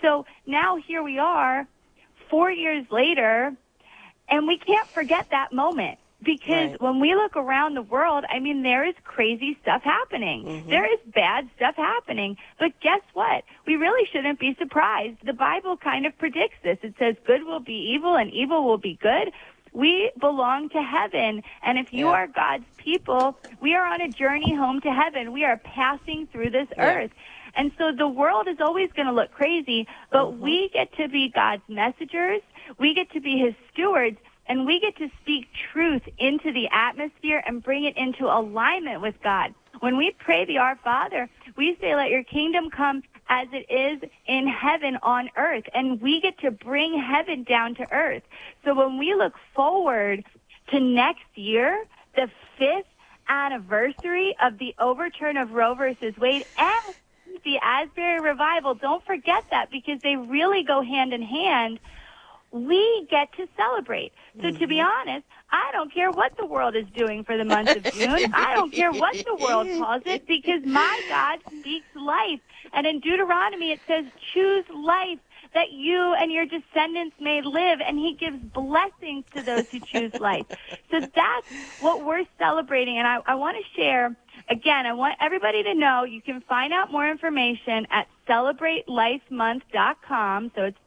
so now here we are 4 years later, and we can't forget that moment. Because when we look around the world, I mean, there is crazy stuff happening. There is bad stuff happening. But guess what? We really shouldn't be surprised. The Bible kind of predicts this. It says good will be evil and evil will be good. We belong to heaven. And if you are God's people, we are on a journey home to heaven. We are passing through this earth. And so the world is always going to look crazy, but we get to be God's messengers. We get to be his stewards. And we get to speak truth into the atmosphere and bring it into alignment with God. When we pray the Our Father, we say, let your kingdom come as it is in heaven on earth. And we get to bring heaven down to earth. So when we look forward to next year, the 5th anniversary of the overturn of Roe versus Wade and the Asbury Revival, don't forget that, because they really go hand in hand. We get to celebrate. So to be honest, I don't care what the world is doing for the month of June. I don't care what the world calls it, because my God speaks life. And in Deuteronomy it says, choose life that you and your descendants may live, and he gives blessings to those who choose life. So that's what we're celebrating. And I want to share, again, I want everybody to know you can find out more information at CelebrateLifeMonth.com. So it's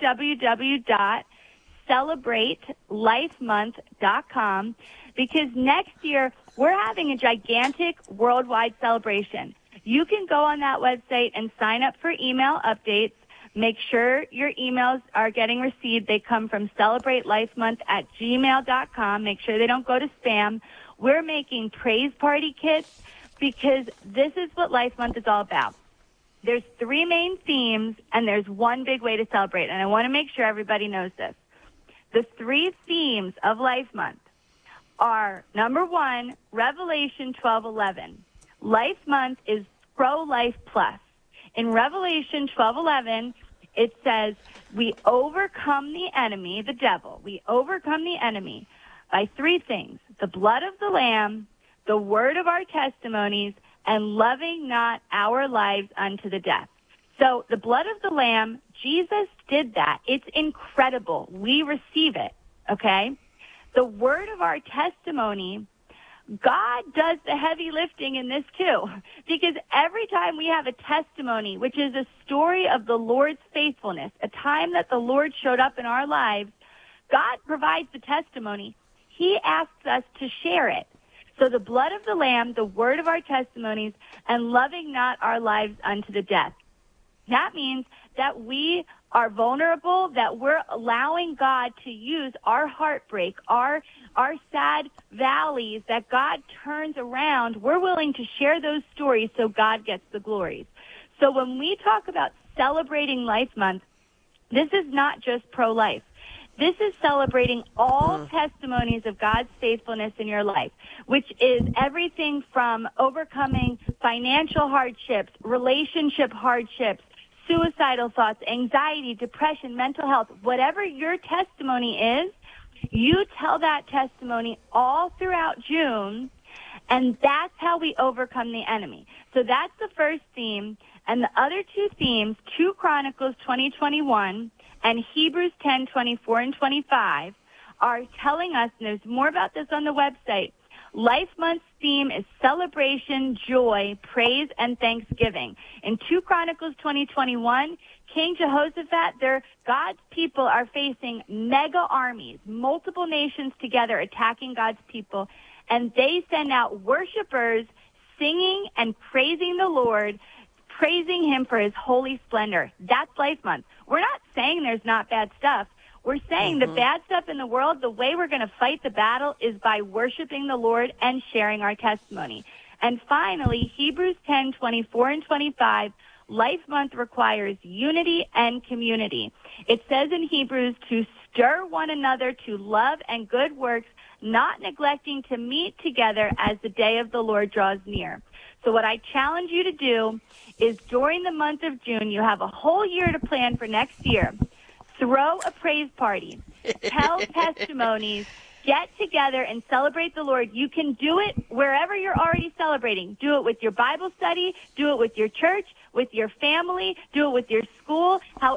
www.CelebrateLifeMonth.com, because next year we're having a gigantic worldwide celebration. You can go on that website and sign up for email updates. Make sure your emails are getting received. They come from CelebrateLifeMonth@gmail.com. Make sure they don't go to spam. We're making praise party kits, because this is what Life Month is all about. There's 3 main themes, and there's one big way to celebrate, and I want to make sure everybody knows this. The 3 themes of Life Month are, number 1, Revelation 12:11. Life Month is pro-life plus. In Revelation 12:11, it says, we overcome the enemy, the devil. We overcome the enemy by 3 things: the blood of the Lamb, the word of our testimonies, and loving not our lives unto the death. So the blood of the Lamb, Jesus did that. It's incredible. We receive it, okay? The word of our testimony, God does the heavy lifting in this too, because every time we have a testimony, which is a story of the Lord's faithfulness, a time that the Lord showed up in our lives, God provides the testimony. He asks us to share it. So the blood of the Lamb, the word of our testimonies, and loving not our lives unto the death. That means that we are vulnerable, that we're allowing God to use our heartbreak, our sad valleys, that God turns around. We're willing to share those stories so God gets the glories. So when we talk about celebrating Life Month, this is not just pro-life. This is celebrating all testimonies of God's faithfulness in your life, which is everything from overcoming financial hardships, relationship hardships, suicidal thoughts, anxiety, depression, mental health. Whatever your testimony is, you tell that testimony all throughout June, and that's how we overcome the enemy. So that's the first theme. And the other 2 themes, 2 Chronicles 20:21 and Hebrews 10:24 and 25, are telling us, and there's more about this on the website, Life Month's theme is celebration, joy, praise, and thanksgiving. In 2 Chronicles 20:21, King Jehoshaphat, God's people are facing mega armies, multiple nations together attacking God's people, and they send out worshipers singing and praising the Lord, praising him for his holy splendor. That's Life Month. We're not saying there's not bad stuff. We're saying the bad stuff in the world, the way we're going to fight the battle is by worshiping the Lord and sharing our testimony. And finally, Hebrews 10:24 and 25, Life Month requires unity and community. It says in Hebrews to stir one another to love and good works, not neglecting to meet together as the day of the Lord draws near. So what I challenge you to do is during the month of June, you have a whole year to plan for next year. Throw a praise party, tell testimonies, get together and celebrate the Lord. You can do it wherever you're already celebrating. Do it with your Bible study, do it with your church, with your family, do it with your school. However